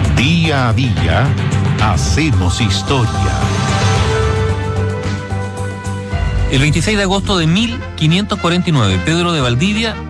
Día a día hacemos historia. El 26 de agosto de 1549, Pedro de Valdivia